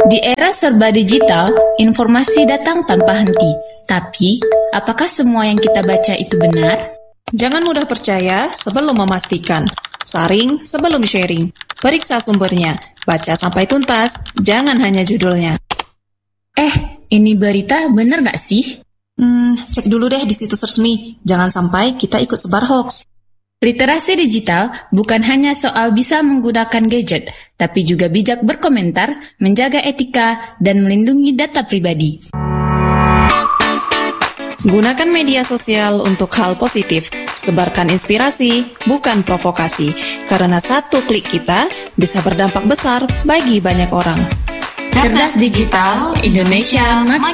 Di era serba digital, informasi datang tanpa henti. Tapi, apakah semua yang kita baca itu benar? Jangan mudah percaya sebelum memastikan. Saring sebelum sharing. Periksa sumbernya. Baca sampai tuntas, jangan hanya judulnya. Ini berita benar nggak sih? Cek dulu deh di situs resmi. Jangan sampai kita ikut sebar hoax. Literasi digital bukan hanya soal bisa menggunakan gadget, tapi juga bijak berkomentar, menjaga etika, dan melindungi data pribadi. Gunakan media sosial untuk hal positif. Sebarkan inspirasi, bukan provokasi. Karena satu klik kita bisa berdampak besar bagi banyak orang. Cerdas digital, Indonesia makin